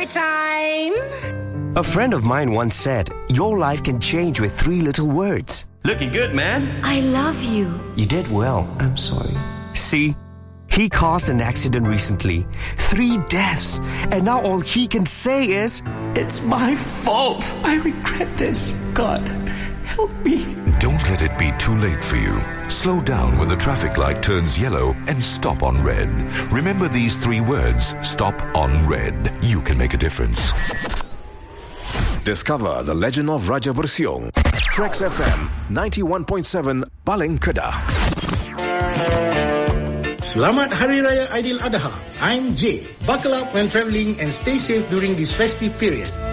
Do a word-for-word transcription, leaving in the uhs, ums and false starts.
Coffee time! A friend of mine once said, your life can change with three little words. Looking good, man. I love you. You did well. I'm sorry. See, he caused an accident recently. Three deaths. And now all he can say is, it's my fault. I regret this. God, help me. Don't let it be too late for you. Slow down when the traffic light turns yellow and stop on red. Remember these three words. Stop on red. You can make a difference. Discover the legend of Raja Bersiong. Trax F M ninety-one point seven Paling Kedah. Selamat Hari Raya Aidil Adha. I'm Jay. Buckle up when traveling and stay safe during this festive period.